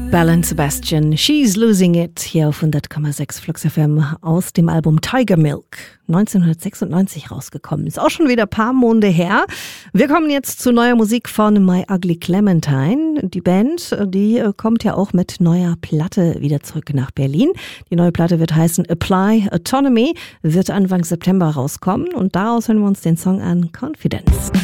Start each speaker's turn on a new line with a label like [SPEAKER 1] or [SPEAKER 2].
[SPEAKER 1] Belle and Sebastian, She's Losing It, hier auf 100,6 Flux FM aus dem Album Tiger Milk, 1996 rausgekommen. Ist auch schon wieder ein paar Monde her. Wir kommen jetzt zu neuer Musik von My Ugly Clementine. Die Band, die kommt ja auch mit neuer Platte wieder zurück nach Berlin. Die neue Platte wird heißen Apply Autonomy, wird Anfang September rauskommen und daraus hören wir uns den Song an Confidence.